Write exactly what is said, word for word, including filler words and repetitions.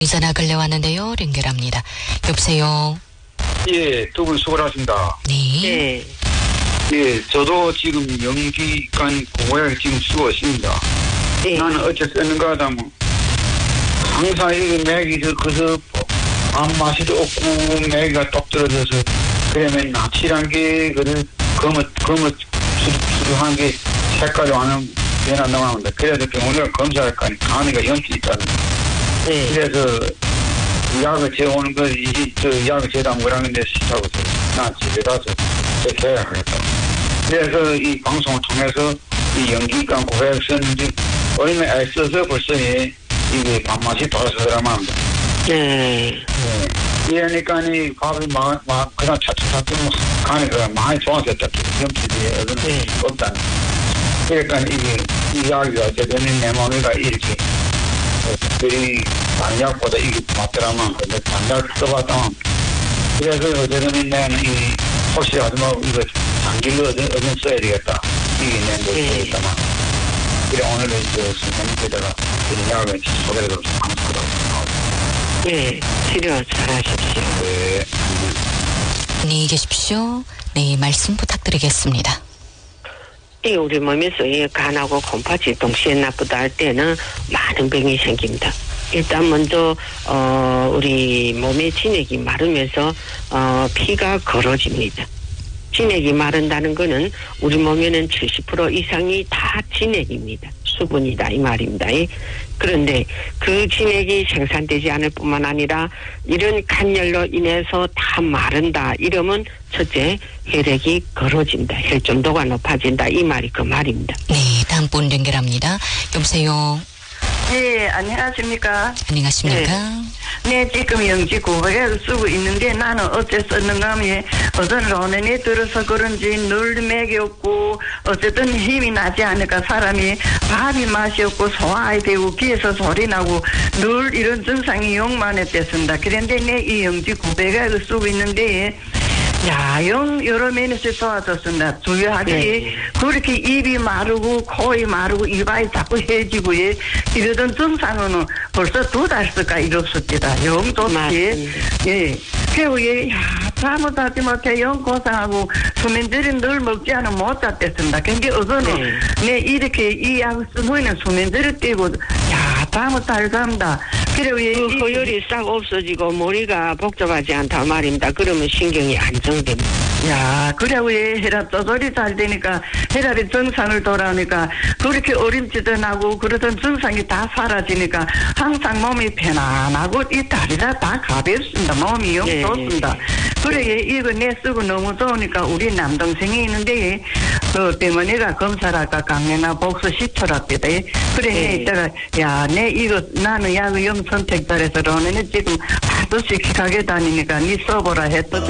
전화 걸려왔는데요. 연결합니다. 여보세요. 예, 두 분 수고하십니다. 네. 네. 예, 저도 지금 연기관 고향에 지금 쓰고 있습니다. 네. 나는 어째 쓰는가 하다면 항상 이 맥이 저 그서 아무 맛이도 없고 맥이가 똑 떨어져서 그러면 납치란 게 그를 검은 검은 수두한 게 색깔이 완전 변화 나옵니다. 그래서 병원에 검사할 거 아니까 간이가 염증이 있다는. 네. 그래서 약을 재오는 거, 이, 저, 약을 재다 뭐라는데 시작하고 나 집에 가서 제 계약하겠다. 그래서 이 방송을 통해서 이 연기관 고백을 썼는데, 얼마 애써서 벌써 예, 이게 밥맛이 돌아서더라만 합니다. 네. 네. 이러니까 이 밥이 막, 막, 그냥 차차차차 간이 그냥 많이 좋아졌다. 염치지, 어떤 네. 없다는. 그러니까 이게, 이 약이 어쨌든 내 몸이가 이렇게, 특별히 단약보다 이게 맞더라만, 근데 단약 써봤다. 그래서 어제는 내는 이, 혹시 하지만 이거 장길로 어딘, 어딘 써야 되겠다. 이게 내 모습이었다만. 그래, 오늘은 그 선생님께다가 그 약을 소개를 좀 감사하다고. 네. 치료 잘하십시오. 네. 안녕히 계십시오. 네, 말씀 부탁드리겠습니다. 이 우리 몸에서 이 간하고 콩팥이 동시에 나쁘다 할 때는 많은 병이 생깁니다. 일단 먼저 어 우리 몸의 진액이 마르면서 어 피가 걸어집니다. 진액이 마른다는 거는 우리 몸에는 칠십 퍼센트 이상이 다 진액입니다. 수분이다 이 말입니다. 그런데 그 진액이 생산되지 않을 뿐만 아니라 이런 간열로 인해서 다 마른다. 이러면 첫째 혈액이 걸어진다. 혈점도가 높아진다. 이 말이 그 말입니다. 네, 다음 분 연결합니다. 여보세요. 예, 안녕하십니까. 안녕하십니까. 네, 지금 영지 고백을 쓰고 있는데 나는 어째 썼는가 하면 어떤 로넨에 들어서 그런지 늘 맥이 없고 어쨌든 힘이 나지 않을까 사람이 밥이 맛이 없고 소화이 되고 귀에서 소리 나고 늘 이런 증상이 용만했댔습니다. 그런데 내 이 영지 고백을 쓰고 있는데 야, 영 여러 면에서 좋아졌습니다. 주의하지. 네. 그렇게 입이 마르고 코이 마르고 이마이 자꾸 해지고 예. 이러던 증상은 벌써 두 달서가 이렇습니다. 영 좋지. 예. 그리고 예, 야, 잘못하지 못해 영 고생하고 수면제를 늘 먹지 않으면 못 잤댔습니다. 근데 어서는 네. 네, 이렇게 이 약을 쓰고는 수면제를 떼고 야, 잘못할 겁니다. 그리고 예, 그 허혈이 싹 없어지고 머리가 복잡하지 않다 말입니다. 그러면 신경이 안정됩니다. 야, 그리고 예, 혈압 조절이 잘 되니까 혈압이 정상을 돌아오니까 그렇게 어림지도 나고 그러던 증상이 다 사라지니까 항상 몸이 편안하고 이 다리가 다 가볍습니다. 몸이 영 네. 좋습니다. 그래 예, 이거 내 쓰고 너무 좋으니까 우리 남동생이 있는데 예, 그 때문에가 검사를 할까 강내나 복수 시초랍니다. 예. 그래 네. 이따가 야, 내 이거 나는 약을 영 선택 잘해서 너는 지금 하도 씩씩하게 다니니까 니 써보라 했더니